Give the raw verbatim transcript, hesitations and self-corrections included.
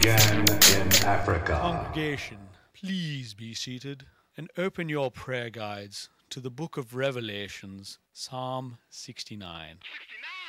Again in Africa. Congregation, please be seated and open your prayer guides to the book of Revelations, Psalm sixty-nine. sixty-nine.